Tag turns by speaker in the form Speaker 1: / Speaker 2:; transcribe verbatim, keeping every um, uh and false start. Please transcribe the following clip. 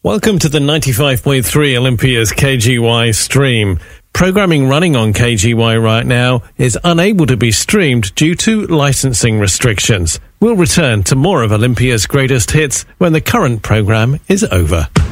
Speaker 1: Welcome to the ninety-five point three Olympia's K G Y stream. Programming running on K G Y right now is unable to be streamed due to licensing restrictions. We'll return to more of Olympia's greatest hits when the current program is over.